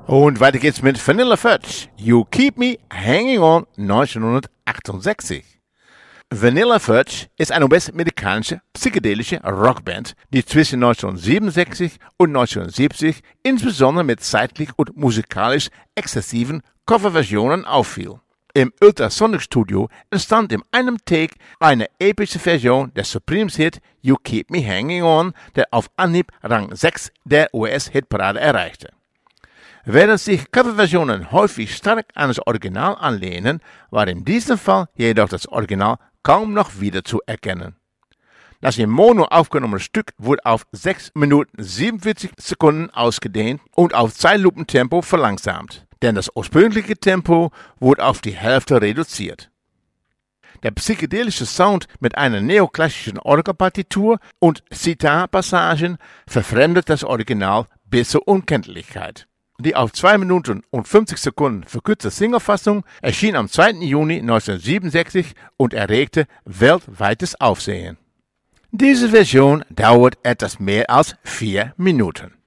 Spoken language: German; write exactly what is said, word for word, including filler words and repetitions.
Und weiter geht's mit Vanilla Fudge, You Keep Me Hanging On neunzehnhundertachtundsechzig. Vanilla Fudge ist eine U S-amerikanische psychedelische Rockband, die zwischen neunzehnhundertsiebenundsechzig und neunzehnhundertsiebzig insbesondere mit zeitlich und musikalisch exzessiven Coverversionen auffiel. Im Ultrasonic Studio entstand in einem Take eine epische Version des Supremes-Hit You Keep Me Hanging On, der auf Anhieb Rang sechs der U S-Hitparade erreichte. Während sich Coverversionen häufig stark an das Original anlehnen, war in diesem Fall jedoch das Original kaum noch wieder zu erkennen. Das in Mono aufgenommene Stück wurde auf sechs Minuten siebenundvierzig Sekunden ausgedehnt und auf Zeitlupentempo verlangsamt, denn das ursprüngliche Tempo wurde auf die Hälfte reduziert. Der psychedelische Sound mit einer neoklassischen Orgelpartitur und Sitar-Passagen verfremdet das Original bis zur Unkenntlichkeit. Die auf zwei Minuten und fünfzig Sekunden verkürzte Singlefassung erschien am zweiten Juni neunzehnhundertsiebenundsechzig und erregte weltweites Aufsehen. Diese Version dauert etwas mehr als vier Minuten.